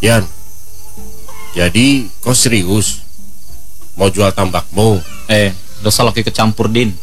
Yan, jadi kau serius mau jual tambakmu? Dosa lagi kecampur, Din.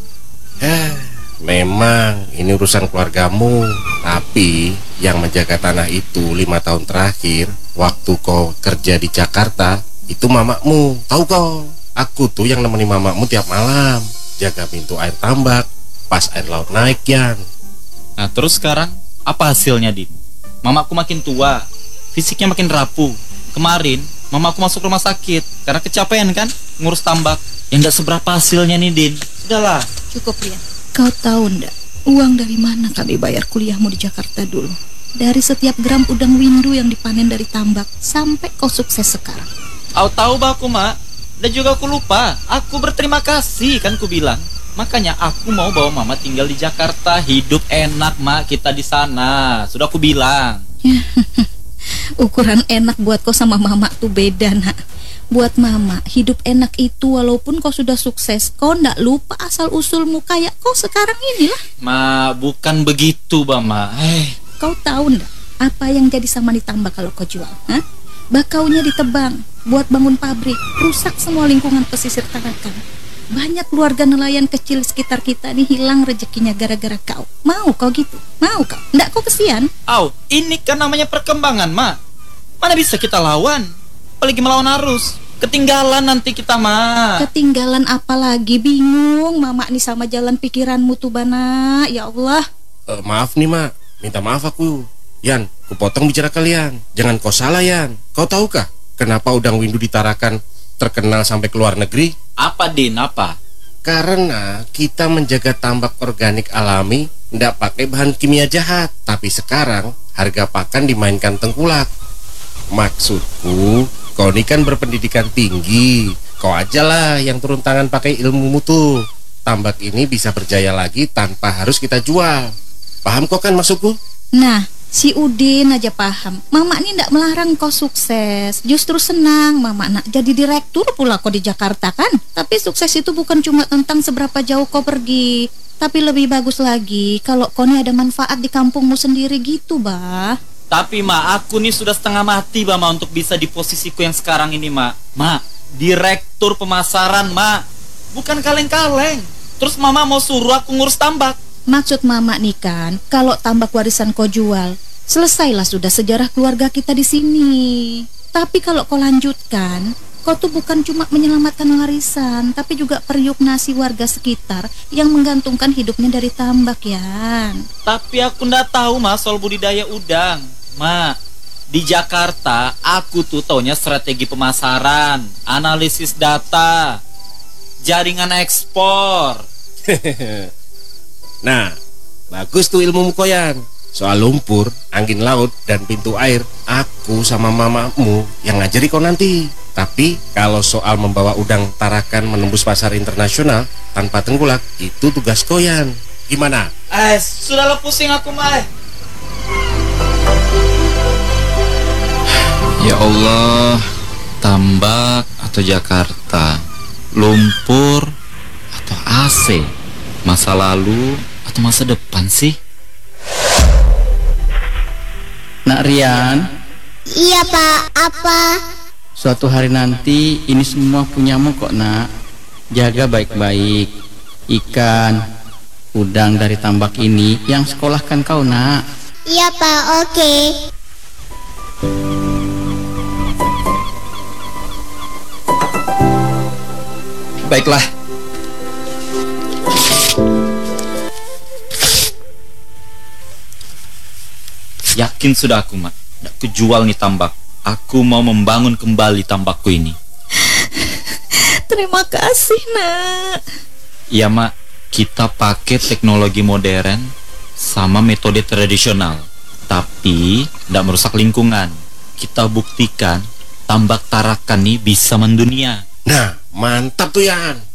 Memang ini urusan keluargamu. Tapi yang menjaga tanah itu 5 tahun terakhir, waktu kau kerja di Jakarta, itu mamakmu. Tahu kau, aku tuh yang nemeni mamakmu tiap malam, jaga pintu air tambak pas air laut naik, Yan. Nah terus sekarang apa hasilnya, Din? Mamaku makin tua, fisiknya makin rapuh. Kemarin mamaku masuk rumah sakit karena kecapean kan ngurus tambak. Yang gak seberapa hasilnya nih, Din. Sudahlah. Cukup, Rian. Kau tahu ndak, uang dari mana kami bayar kuliahmu di Jakarta dulu? Dari setiap gram udang windu yang dipanen dari tambak sampai kau sukses sekarang. Kau tahu bah aku, Mak. Dan juga aku lupa. Aku berterima kasih kan ku bilang. Makanya aku mau bawa mama tinggal di Jakarta. Hidup enak, Mak, kita di sana. Sudah aku bilang. Ukuran enak buat kau sama mama tuh beda, nak. Buat mama, hidup enak itu walaupun kau sudah sukses, kau ndak lupa asal-usulmu kayak kau sekarang inilah. Ma, bukan begitu, Bama. Kau tahu ndak apa yang jadi sama di tambak kalau kau jual? Bakaunya ditebang buat bangun pabrik, rusak semua lingkungan pesisir Tarakan. Banyak keluarga nelayan kecil sekitar kita nih hilang rezekinya gara-gara kau. Mau kau gitu? Mau kau? Ndak kau kesian? Ini kan namanya perkembangan, Ma. Mana bisa kita lawan? Apalagi melawan arus. Ketinggalan nanti kita, Ma. Ketinggalan apa lagi? Bingung mama nih sama jalan pikiranmu tuh, Bana. Ya Allah. Maaf nih, Mak. Minta maaf aku. Yan, kupotong bicara kalian. Jangan kau salah, Yan. Kau tahukah kenapa udang windu di Tarakan terkenal sampai ke luar negeri? Apa, Din? Apa? Karena kita menjaga tambak organik alami, ndak pakai bahan kimia jahat. Tapi sekarang harga pakan dimainkan tengkulak. Maksudku, kau ini kan berpendidikan tinggi. Kau ajalah yang turun tangan pakai ilmumu tuh. Tambak ini bisa berjaya lagi tanpa harus kita jual. Paham kok kan maksudku? Nah, si Udin aja paham. Mama ini ndak melarang kau sukses. Justru senang mama nak jadi direktur pula kau di Jakarta kan. Tapi sukses itu bukan cuma tentang seberapa jauh kau pergi. Tapi lebih bagus lagi kalau kau ini ada manfaat di kampungmu sendiri gitu, bah. Tapi, Ma, aku nih sudah setengah mati, Ma, untuk bisa di posisiku yang sekarang ini, Ma. Ma, direktur pemasaran, Ma. Bukan kaleng-kaleng. Terus Mama mau suruh aku ngurus tambak. Maksud mama nih kan, kalau tambak warisan kau jual, selesailah sudah sejarah keluarga kita di sini. Tapi kalau kau lanjutkan, kau tuh bukan cuma menyelamatkan warisan, tapi juga periuk nasi warga sekitar yang menggantungkan hidupnya dari tambak, ya. Tapi aku ndak tahu, Ma, soal budidaya udang. Ma, di Jakarta aku tuh taunya strategi pemasaran, analisis data, jaringan ekspor. Nah, bagus tuh ilmumu Koyan. Soal lumpur, angin laut, dan pintu air, aku sama mamamu yang ngajari kau nanti. Tapi kalau soal membawa udang Tarakan menembus pasar internasional tanpa tengkulak, itu tugas Koyan. Gimana? Sudahlah pusing aku, Ma. Ya Allah, tambak atau Jakarta, lumpur atau AC, masa lalu atau masa depan sih? Nak Rian. Iya, Pak. Apa? Suatu hari nanti ini semua punyamu kok, Nak. Jaga baik-baik ikan, udang dari tambak ini yang sekolahkan kau, Nak. Iya, Pak. Oke. Baiklah. Yakin sudah aku, Mak. Nggak kujual nih tambak. Aku mau membangun kembali tambakku ini. Terima kasih, Nak. Iya, Mak. Kita pakai teknologi modern sama metode tradisional, tapi nggak merusak lingkungan. Kita buktikan tambak Tarakan nih bisa mendunia. Nah, mantap tuh Yan.